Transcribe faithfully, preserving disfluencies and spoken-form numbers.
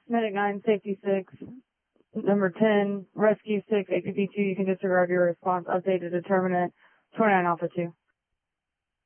Medic nine, Safety six, number ten, Rescue six, A P B two, you can disregard your response. Updated determinant, twenty-nine Alpha two.